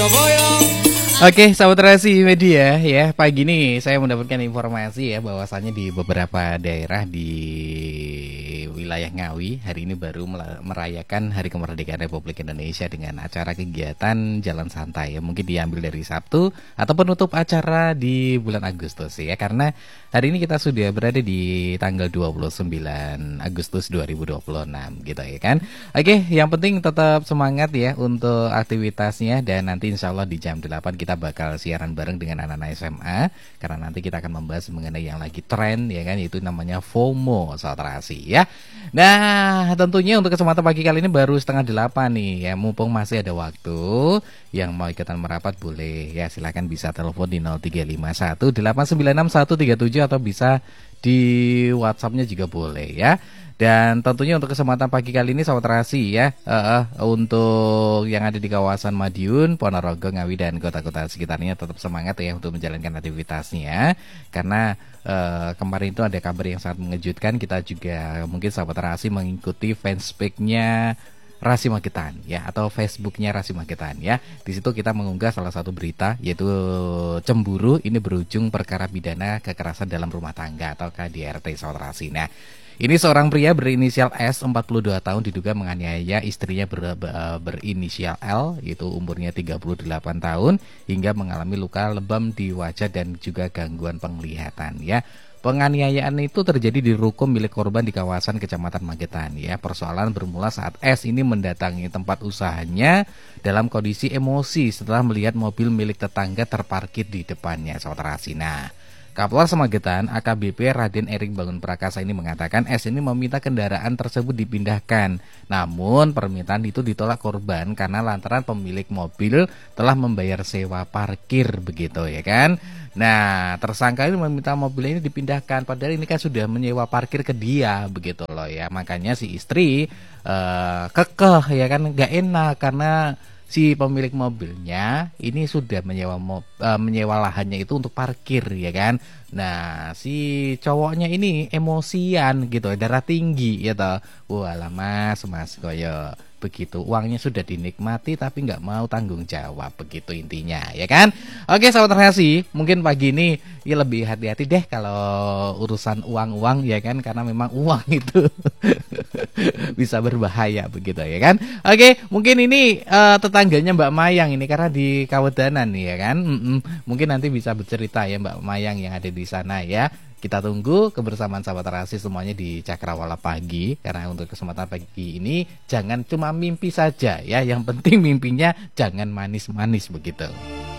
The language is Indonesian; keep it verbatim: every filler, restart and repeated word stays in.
Oke, sahabat Rasi Media ya, pagi ini saya mendapatkan informasi ya bahwasannya di beberapa daerah di wilayah Ngawi hari ini baru merayakan Hari Kemerdekaan Republik Indonesia dengan acara kegiatan jalan santai ya, mungkin diambil dari Sabtu atau penutup acara di bulan Agustus ya, karena hari ini kita sudah berada di tanggal dua puluh sembilan Agustus dua ribu dua puluh enam gitu ya kan. Oke, yang penting tetap semangat ya untuk aktivitasnya, dan nanti insya Allah di jam delapan kita bakal siaran bareng dengan anak-anak S M A, karena nanti kita akan membahas mengenai yang lagi tren ya kan, yaitu namanya FOMO Satrasi ya. Nah, tentunya untuk kesempatan pagi kali ini baru setengah delapan nih ya, mumpung masih ada waktu, yang mau ikutan merapat boleh ya, silahkan bisa telepon di nol tiga lima satu delapan sembilan enam satu tiga tujuh atau bisa di WhatsApp-nya juga boleh ya. Dan tentunya untuk kesempatan pagi kali ini sahabat Rasi ya, uh, uh, untuk yang ada di kawasan Madiun, Ponorogo, Ngawi dan kota-kota sekitarnya tetap semangat ya untuk menjalankan aktivitasnya, karena uh, kemarin itu ada kabar yang sangat mengejutkan. Kita juga mungkin sahabat Rasi mengikuti fanspage-nya Rasi Magetan ya, atau Facebooknya Rasi Magetan ya. Di situ kita mengunggah salah satu berita, yaitu cemburu ini berujung perkara pidana kekerasan dalam rumah tangga atau K D R T sahabat Rasi. Nah, ini seorang pria berinisial S, empat puluh dua tahun, diduga menganiaya istrinya ber, ber, berinisial L, yaitu umurnya tiga puluh delapan tahun, hingga mengalami luka lebam di wajah dan juga gangguan penglihatan ya. Penganiayaan itu terjadi di ruko milik korban di kawasan Kecamatan Magetan ya. Persoalan bermula saat S ini mendatangi tempat usahanya dalam kondisi emosi setelah melihat mobil milik tetangga terparkir di depannya saudara Sina. Kapolres Magetan A K B P Raden Erik Bangun Prakasa ini mengatakan S ini meminta kendaraan tersebut dipindahkan. Namun permintaan itu ditolak korban karena lantaran pemilik mobil telah membayar sewa parkir begitu ya kan. Nah, tersangka ini meminta mobil ini dipindahkan, padahal ini kan sudah menyewa parkir ke dia begitu loh ya. Makanya si istri uh, kekeh ya kan, gak enak karena si pemilik mobilnya ini sudah menyewa mob, uh, menyewa lahannya itu untuk parkir ya kan. Nah, si cowoknya ini emosian gitu, darah tinggi ya toh. Wah lah mas, mas koyo begitu, uangnya sudah dinikmati tapi nggak mau tanggung jawab begitu intinya ya kan. Oke sahabat Rasi, mungkin pagi ini ya lebih hati-hati deh kalau urusan uang-uang ya kan, karena memang uang itu bisa berbahaya begitu ya kan. Oke, mungkin ini uh, tetangganya Mbak Mayang ini karena di Kawedanan nih ya kan. Mm-mm. Mungkin nanti bisa bercerita ya Mbak Mayang yang ada di sana ya. Kita tunggu kebersamaan sahabat Rasi semuanya di Cakrawala Pagi, karena untuk kesempatan pagi ini jangan cuma mimpi saja ya, yang penting mimpinya jangan manis-manis begitu.